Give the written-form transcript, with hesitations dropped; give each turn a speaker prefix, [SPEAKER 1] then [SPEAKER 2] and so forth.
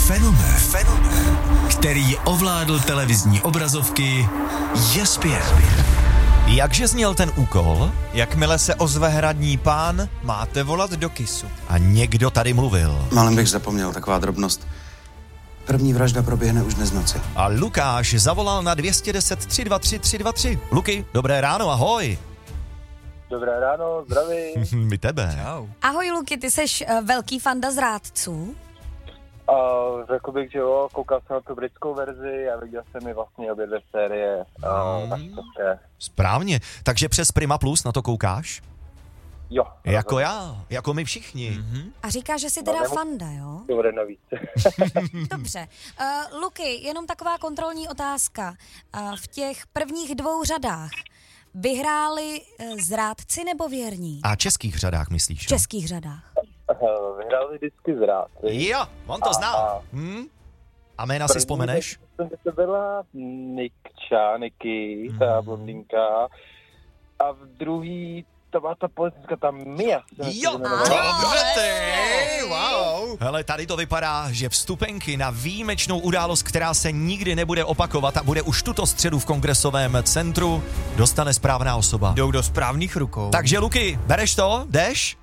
[SPEAKER 1] Fenomén, který ovládl televizní obrazovky, je zpět.
[SPEAKER 2] Jakže zněl ten úkol?
[SPEAKER 3] Jakmile se ozve hradní pán, máte volat do KISu.
[SPEAKER 2] A někdo tady mluvil.
[SPEAKER 4] Málem bych zapomněl, taková drobnost. První vražda proběhne už dnes v noci.
[SPEAKER 2] A Lukáš zavolal na 210 323 323. Luky, dobré ráno, ahoj.
[SPEAKER 5] Dobré ráno, zdraví.
[SPEAKER 2] My tebe.
[SPEAKER 3] Čau.
[SPEAKER 6] Ahoj Luky, ty seš velký fanda Zrádců?
[SPEAKER 5] Řekl bych, že jo, koukal jsem na tu britskou verzi a viděl jsem i vlastně obě dvě série na české.
[SPEAKER 2] Správně, takže přes Prima Plus na to koukáš?
[SPEAKER 5] Jo.
[SPEAKER 2] Jako já, jako my všichni.
[SPEAKER 6] A říkáš, že jsi teda fanda, jo?
[SPEAKER 5] To bude navíc.
[SPEAKER 6] Dobře. Luky, jenom taková kontrolní otázka. V těch prvních 2 řadách vyhráli Zrádci nebo Věrní?
[SPEAKER 2] A českých řadách myslíš?
[SPEAKER 6] V českých řadách.
[SPEAKER 5] Vyhráli vždycky Zrádci.
[SPEAKER 2] Jo, on to zná. A jména si vzpomeneš?
[SPEAKER 5] To byla Niky, ta blondýnka. A v druhý to byla ta politická, ta Mia.
[SPEAKER 2] Jo,
[SPEAKER 3] Dobře ty, wow.
[SPEAKER 2] hele, tady to vypadá, že vstupenky na výjimečnou událost, která se nikdy nebude opakovat a bude už tuto středu v Kongresovém centru, dostane správná osoba.
[SPEAKER 3] Jdou do správných rukou.
[SPEAKER 2] Takže Luky, bereš to? Jdeš?